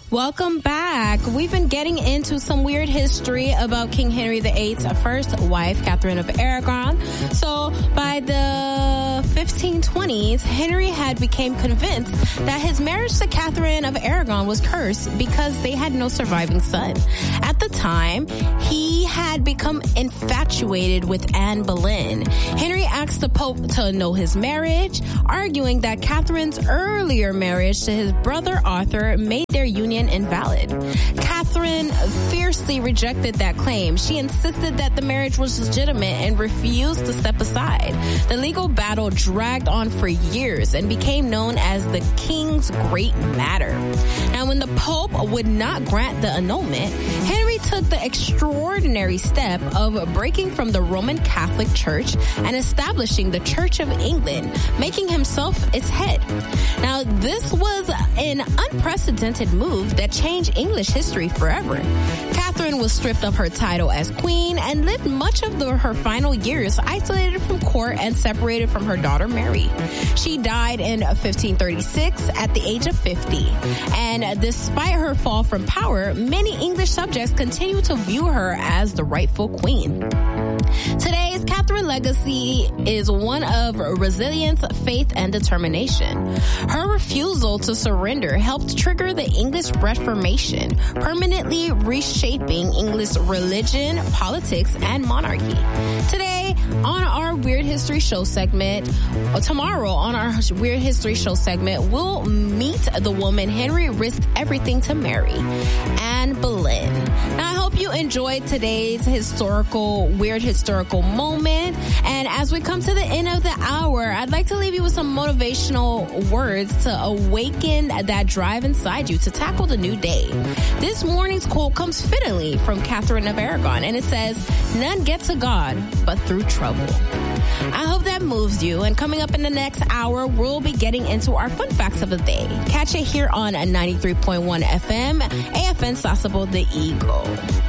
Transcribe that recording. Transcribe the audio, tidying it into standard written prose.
Welcome back. We've been getting into some weird history about King Henry VIII's first wife, Catherine of Aragon. So by the 1520s, Henry had become convinced that his marriage to Catherine of Aragon was cursed because they had no surviving son. At the time, he had become infatuated with Anne Boleyn. Henry asked the Pope to annul his marriage, arguing that Catherine's earlier marriage to his brother Arthur made their union invalid. Catherine fiercely rejected that claim. She insisted that the marriage was legitimate and refused to step aside. The legal battle dragged on for years and became known as the King's Great Matter. Now, when the Pope would not grant the annulment, Henry took the extraordinary step of breaking from the Roman Catholic Church and establishing the Church of England, making himself its head. Now, this was an unprecedented move that changed English history forever. Catherine was stripped of her title as queen and lived much of her final years isolated from court and separated from her daughter Mary. She died in 1536 at the age of 50. And despite her fall from power, many English subjects continue to view her as the rightful queen. Today's Catherine legacy is one of resilience, faith, and determination. Her refusal to surrender helped trigger the English Reformation, permanently reshaping English religion, politics, and monarchy. Today, on our Weird History Show segment, tomorrow on our Weird History Show segment, we'll meet the woman Henry risked everything to marry, Anne Boleyn. Now, I hope you enjoyed today's weird historical moment. And as we come to the end of the hour, I'd like to leave you with some motivational words to awaken that drive inside you to tackle the new day. This morning's quote comes fittingly from Catherine of Aragon, and it says, "None get to God but through trouble." I hope that moves you. And coming up in the next hour, we'll be getting into our fun facts of the day. Catch it here on 93.1 FM, AFN Sasebo, The Eagle.